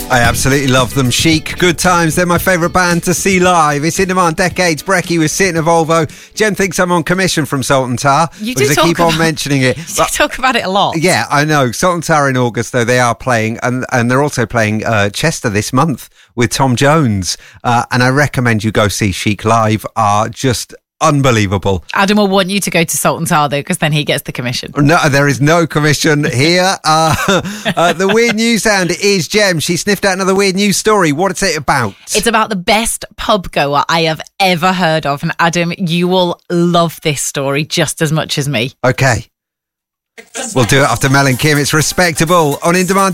I absolutely love them. Chic, Good Times, they're my favourite band to see live. It's In Demand Decades. Brecky was sitting a Volvo. Jem thinks I'm on commission from Salt and Tar. You because do I keep on mentioning it. You talk about it a lot. Yeah, I know. Salt and Tar in August, though, they are playing, and they're also playing Chester this month with Tom Jones. And I recommend you go see Chic live. Are just unbelievable. Adam will want you to go to Salt and Tar, though, because then he gets the commission. No, there is no commission here. The weird news sound is Jem. She sniffed out another weird news story. What is it about? It's about the best pub goer I have ever heard of. And Adam, you will love this story just as much as me. Okay. We'll do it after Mel and Kim. It's Respectable on In Demand.